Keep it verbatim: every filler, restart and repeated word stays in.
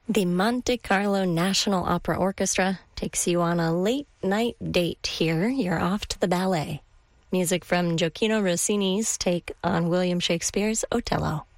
The Monte Carlo National Opera Orchestra takes you on a late-night date here. You're off to the ballet. Music from Gioacchino Rossini's take on William Shakespeare's Otello.